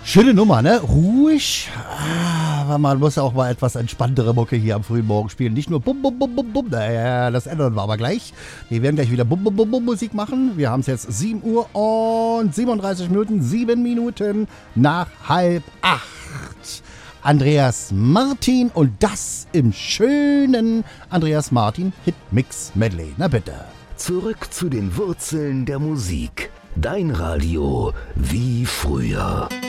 Schöne Nummer, ne? Ruhig. Aber man muss auch mal etwas entspanntere Mucke hier am frühen Morgen spielen. Nicht nur Bum, Bum, Bum, Bum, Bum. Naja, das ändern wir aber gleich. Wir werden gleich wieder Bum, Bum, Bum, Bum Musik machen. Wir haben es jetzt 7 Uhr und 37 Minuten. 7 Minuten nach 7:30. Andreas Martin und das im schönen Andreas Martin Hitmix Medley. Na bitte. Zurück zu den Wurzeln der Musik. Dein Radio wie früher.